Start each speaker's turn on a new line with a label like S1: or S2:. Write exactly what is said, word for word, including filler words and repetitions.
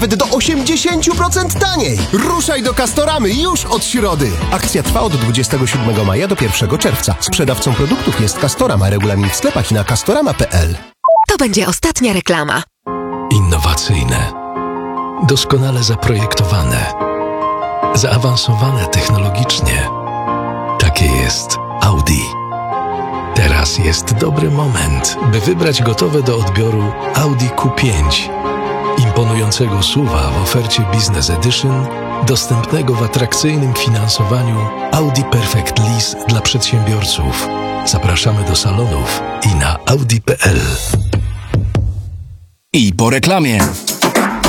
S1: Nawet do osiemdziesiąt procent taniej. Ruszaj do Castoramy już od środy. Akcja trwa od dwudziestego siódmego maja do pierwszego czerwca. Sprzedawcą produktów jest Castorama. Regulamin w sklepach i na castorama kropka p l.
S2: To będzie ostatnia reklama.
S3: Innowacyjne, doskonale zaprojektowane, zaawansowane technologicznie. Takie jest Audi. Teraz jest dobry moment, by wybrać gotowe do odbioru Audi Q pięć. Imponującego S U V-a w ofercie Business Edition, dostępnego w atrakcyjnym finansowaniu Audi Perfect Lease dla przedsiębiorców. Zapraszamy do salonów i na audi kropka p l.
S4: I po reklamie.